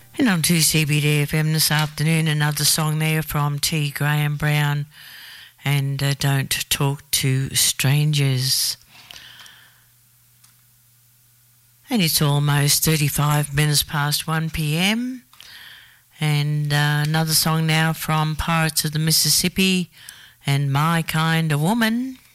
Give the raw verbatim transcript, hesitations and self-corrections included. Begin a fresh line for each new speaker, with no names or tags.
And on to C B D F M this afternoon, another song there from T. Graham Brown and uh, Don't Talk to Strangers. And it's almost thirty-five minutes past one p.m. And uh, another song now from Pirates of the Mississippi and My Kind of Woman.